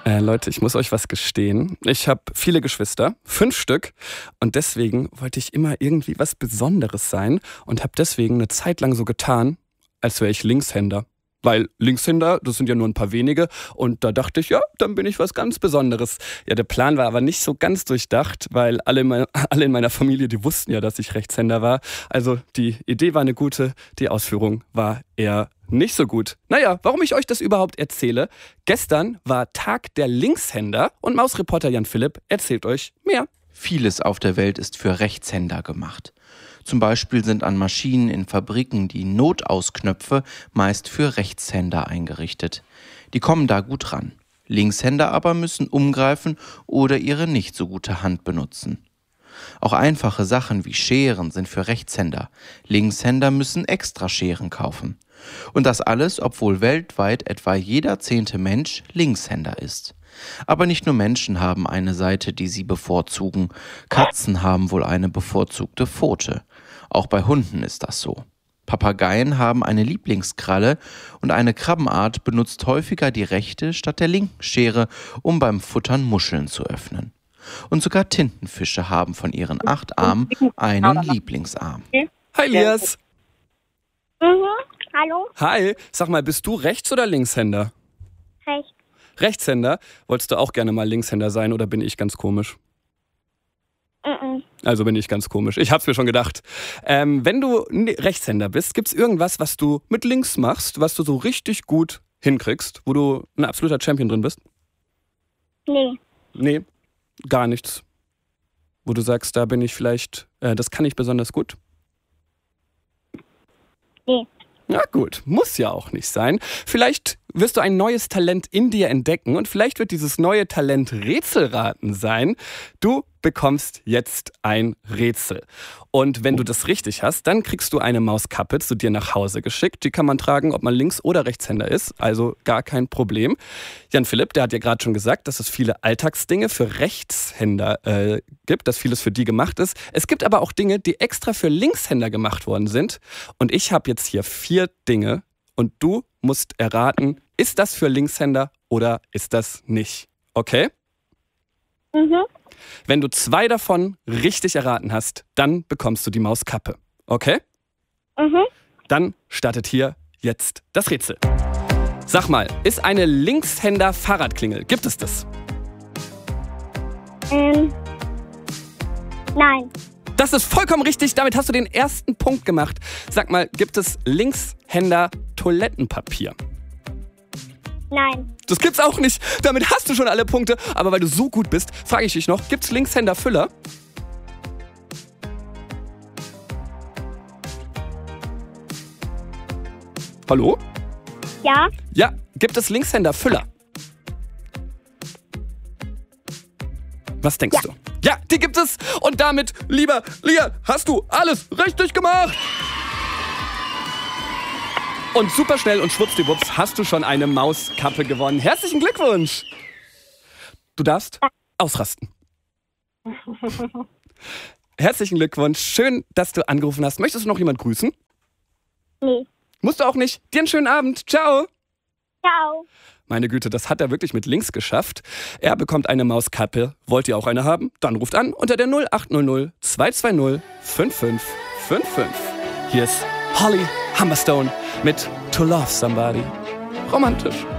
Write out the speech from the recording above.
Leute, ich muss euch was gestehen. Ich habe viele Geschwister, 5 Stück. Und deswegen wollte ich immer irgendwie was Besonderes sein und habe deswegen eine Zeit lang so getan, als wäre ich Linkshänder. Weil Linkshänder, das sind ja nur ein paar wenige. Und da dachte ich, ja, dann bin ich was ganz Besonderes. Ja, der Plan war aber nicht so ganz durchdacht, weil alle in meiner Familie, die wussten ja, dass ich Rechtshänder war. Also die Idee war eine gute, die Ausführung war eher nicht so gut. Naja, warum ich euch das überhaupt erzähle? Gestern war Tag der Linkshänder und Mausreporter Jan Philipp erzählt euch mehr. Vieles auf der Welt ist für Rechtshänder gemacht. Zum Beispiel sind an Maschinen in Fabriken die Notausknöpfe meist für Rechtshänder eingerichtet. Die kommen da gut ran. Linkshänder aber müssen umgreifen oder ihre nicht so gute Hand benutzen. Auch einfache Sachen wie Scheren sind für Rechtshänder. Linkshänder müssen extra Scheren kaufen. Und das alles, obwohl weltweit etwa jeder 10. Mensch Linkshänder ist. Aber nicht nur Menschen haben eine Seite, die sie bevorzugen. Katzen haben wohl eine bevorzugte Pfote. Auch bei Hunden ist das so. Papageien haben eine Lieblingskralle und eine Krabbenart benutzt häufiger die rechte statt der linken Schere, um beim Futtern Muscheln zu öffnen. Und sogar Tintenfische haben von ihren 8 Armen einen Lieblingsarm. Hi Lias. Hallo? Hi, sag mal, bist du Rechts- oder Linkshänder? Recht. Rechtshänder? Wolltest du auch gerne mal Linkshänder sein oder bin ich ganz komisch? Also bin ich ganz komisch. Ich hab's mir schon gedacht. Wenn du Rechtshänder bist, gibt's irgendwas, was du mit links machst, was du so richtig gut hinkriegst, wo du ein absoluter Champion drin bist? Nee. Nee, gar nichts. Wo du sagst, da bin ich vielleicht, das kann ich besonders gut? Nee. Na gut, muss ja auch nicht sein. Vielleicht wirst du ein neues Talent in dir entdecken und vielleicht wird dieses neue Talent Rätselraten sein. Du bekommst jetzt ein Rätsel. Und wenn du das richtig hast, dann kriegst du eine Mauskappe zu dir nach Hause geschickt. Die kann man tragen, ob man Links- oder Rechtshänder ist. Also gar kein Problem. Jan Philipp, der hat ja gerade schon gesagt, dass es viele Alltagsdinge für Rechtshänder gibt, dass vieles für die gemacht ist. Es gibt aber auch Dinge, die extra für Linkshänder gemacht worden sind. Und ich habe jetzt hier 4 Dinge und du musst erraten, ist das für Linkshänder oder ist das nicht? Okay? Wenn du 2 davon richtig erraten hast, dann bekommst du die Mauskappe. Okay? Dann startet hier jetzt das Rätsel. Sag mal, ist eine Linkshänder-Fahrradklingel, gibt es das? Nein. Das ist vollkommen richtig, damit hast du den ersten Punkt gemacht. Sag mal, gibt es Linkshänder-Toilettenpapier? Nein. Das gibt's auch nicht. Damit hast du schon alle Punkte. Aber weil du so gut bist, frage ich dich noch, gibt's Linkshänder-Füller? Hallo? Ja? Ja, gibt es Linkshänder-Füller? Was denkst du? Ja, die gibt es. Und damit, lieber Lia, hast du alles richtig gemacht. Und super schnell und schwuppsdiwupps hast du schon eine Mauskappe gewonnen. Herzlichen Glückwunsch. Du darfst ausrasten. Herzlichen Glückwunsch. Schön, dass du angerufen hast. Möchtest du noch jemand grüßen? Nee. Musst du auch nicht. Dir einen schönen Abend. Ciao. Ciao. Meine Güte, das hat er wirklich mit links geschafft. Er bekommt eine Mauskappe. Wollt ihr auch eine haben? Dann ruft an unter der 0800 220 5555. Hier ist Holly Humberstone mit To Love Somebody. Romantisch.